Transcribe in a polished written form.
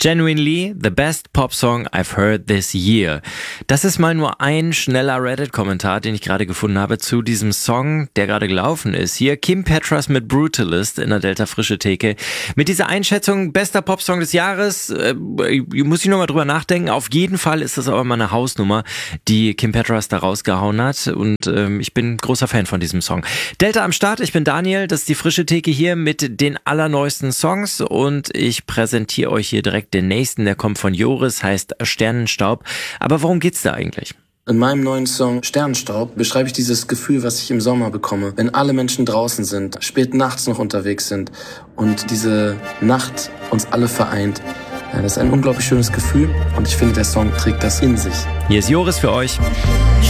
Genuinely the best pop song I've heard this year. Das ist mal nur ein schneller Reddit-Kommentar, den ich gerade gefunden habe zu diesem Song, der gerade gelaufen ist. Hier Kim Petras mit Brutalist in der Delta Frische Theke. Mit dieser Einschätzung, bester Popsong des Jahres, muss ich nochmal drüber nachdenken. Auf jeden Fall ist das aber mal eine Hausnummer, die Kim Petras da rausgehauen hat. Und ich bin großer Fan von diesem Song. Delta am Start, ich bin Daniel, das ist die Frische Theke hier mit den allerneuesten Songs. Und ich präsentiere euch hier direkt den nächsten, der kommt von Joris, heißt Sternenstaub. Aber worum geht's da eigentlich? In meinem neuen Song Sternenstaub beschreibe ich dieses Gefühl, was ich im Sommer bekomme, wenn alle Menschen draußen sind, spät nachts noch unterwegs sind und diese Nacht uns alle vereint. Ja, das ist ein unglaublich schönes Gefühl und ich finde, der Song trägt das in sich. Hier ist Joris für euch.